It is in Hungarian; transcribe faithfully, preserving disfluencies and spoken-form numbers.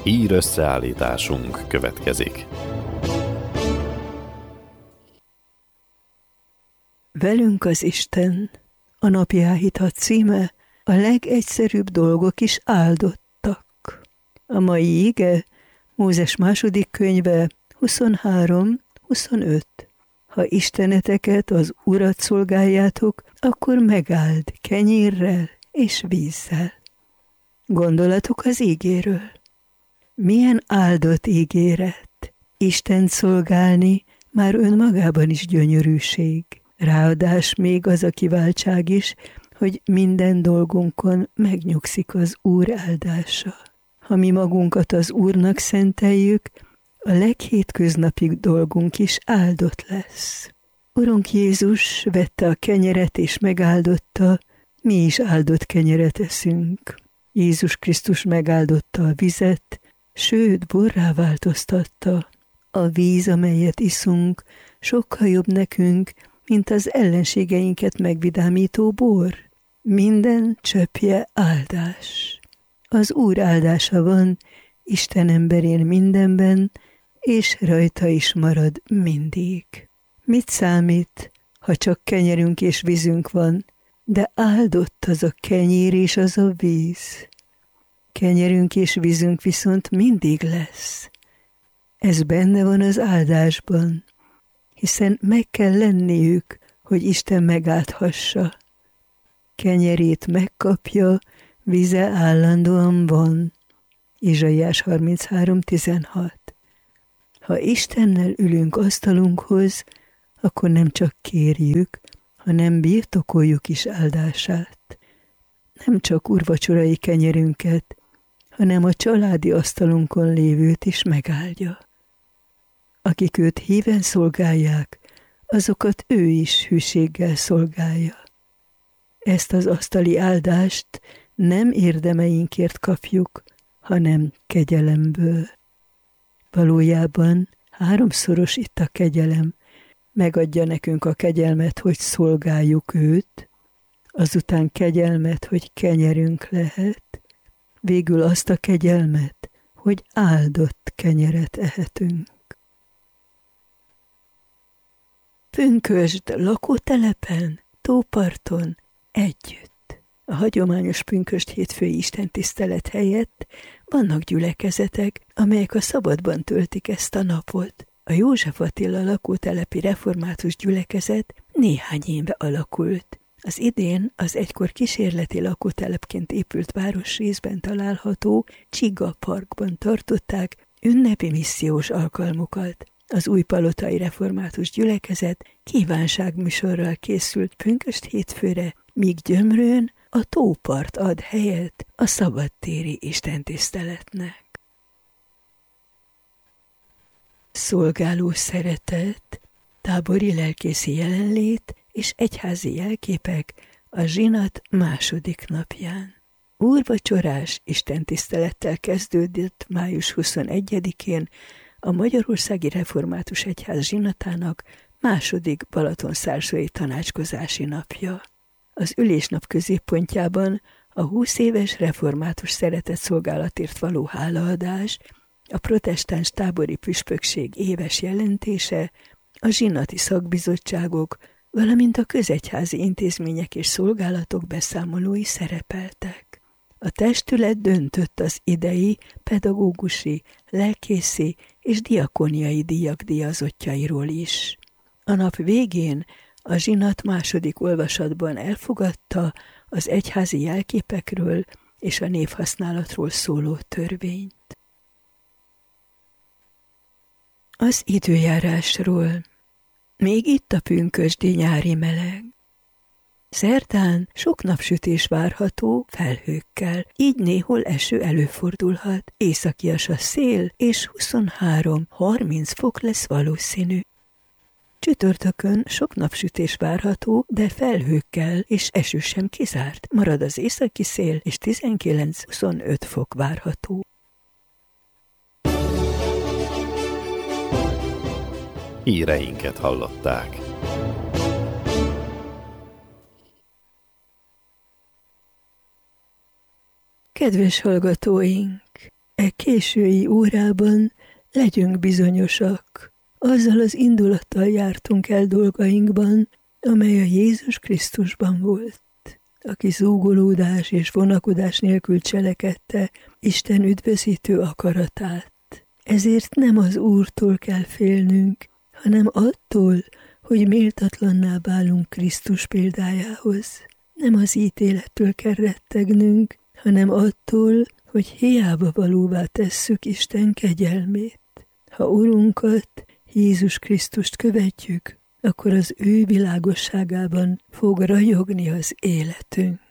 Hír összeállításunk következik. Velünk az Isten, a napi áhítat címe, a legegyszerűbb dolgok is áldottak. A mai ige Mózes második könyve huszonhárom huszonöt. Ha isteneteket, az Urat szolgáljátok, akkor megáld kenyérrel és vízzel. Gondolatok az ígéről. Milyen áldott ígéret! Istent szolgálni már önmagában is gyönyörűség. Ráadás még az a kiváltság is, hogy minden dolgunkon megnyugszik az Úr áldása. Ha mi magunkat az Úrnak szenteljük, a leghétköznapibb dolgunk is áldott lesz. Urunk Jézus vette a kenyeret és megáldotta, mi is áldott kenyeret eszünk. Jézus Krisztus megáldotta a vizet, sőt, borrá változtatta. A víz, amelyet iszunk, sokkal jobb nekünk, mint az ellenségeinket megvidámító bor. Minden csöppje áldás. Az Úr áldása van Isten emberén mindenben, és rajta is marad mindig. Mit számít, ha csak kenyerünk és vízünk van, de áldott az a kenyér és az a víz. Kenyerünk és vízünk viszont mindig lesz. Ez benne van az áldásban, hiszen meg kell lenniük, hogy Isten megáldhassa. Kenyerét megkapja, víze állandóan van. Izsaiás harminchárom tizenhat. Ha Istennel ülünk asztalunkhoz, akkor nem csak kérjük, hanem birtokoljuk is áldását. Nem csak úrvacsorai kenyerünket, hanem a családi asztalunkon lévőt is megáldja. Akik őt híven szolgálják, azokat ő is hűséggel szolgálja. Ezt az asztali áldást nem érdemeinkért kapjuk, hanem kegyelemből. Valójában háromszoros itt a kegyelem, megadja nekünk a kegyelmet, hogy szolgáljuk őt, azután kegyelmet, hogy kenyerünk lehet, végül azt a kegyelmet, hogy áldott kenyeret ehetünk. Pünkösd lakótelepen, tóparton, együtt. A hagyományos pünkösd hétfői istentisztelet helyett vannak gyülekezetek, amelyek a szabadban töltik ezt a napot. A József Attila lakótelepi református gyülekezet néhány éve alakult. Az idén az egykor kísérleti lakótelepként épült városrészben található Csiga parkban tartották ünnepi missziós alkalmukat. Az újpalotai református gyülekezet kívánságműsorral készült pünkösd hétfőre, míg Gyömrőn a tópart ad helyet a szabadtéri istentiszteletnek. Szolgáló szeretet, tábori lelkészi jelenlét és egyházi jelképek a zsinat második napján. Úrvacsorás istentisztelettel kezdődött május huszonegyedikén a Magyarországi Református Egyház zsinatának második balatonszárzói tanácskozási napja. Az ülésnap középpontjában a húsz éves református szeretetszolgálatért való hálaadás, a protestáns tábori püspökség éves jelentése, a zsinati szakbizottságok, valamint a közegyházi intézmények és szolgálatok beszámolói szerepeltek. A testület döntött az idei pedagógusi, lelkészi és diakóniai díjak díjazottjairól is. A nap végén a zsinat második olvasatban elfogadta az egyházi jelképekről és a névhasználatról szóló törvényt. Az időjárásról. Még itt a pünkösdi nyári meleg. Szerdán sok napsütés várható felhőkkel, így néhol eső előfordulhat, északias a szél, és huszonhárom-harminc fok lesz valószínű. Csütörtökön sok napsütés várható, de felhőkkel és eső sem kizárt, marad az északi szél, és tizenkilenc-huszonöt fok várható. Híreinket hallották. Kedves hallgatóink! E késői órában legyünk bizonyosak, azzal az indulattal jártunk el dolgainkban, amely a Jézus Krisztusban volt, aki zúgolódás és vonakodás nélkül cselekedte Isten üdvözítő akaratát. Ezért nem az Úrtól kell félnünk, hanem attól, hogy méltatlanná válunk Krisztus példájához. Nem az ítélettől kell rettegnünk, hanem attól, hogy hiába valóvá tesszük Isten kegyelmét. Ha Urunkat, Jézus Krisztust követjük, akkor az ő világosságában fog ragyogni az életünk.